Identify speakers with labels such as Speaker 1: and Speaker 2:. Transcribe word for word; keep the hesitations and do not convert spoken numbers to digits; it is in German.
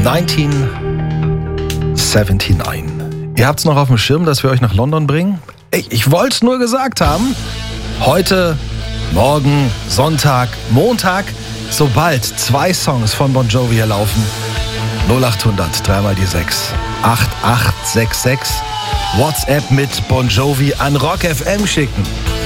Speaker 1: neunzehnhundertneunundsiebzig. Ihr habt's noch auf dem Schirm, dass wir euch nach London bringen? Ich, ich wollte es nur gesagt haben. Heute, morgen, Sonntag, Montag, sobald zwei Songs von Bon Jovi hier laufen, null achthundert, dreimal die sechs, acht acht sechs sechs, WhatsApp mit Bon Jovi an Rock F M schicken.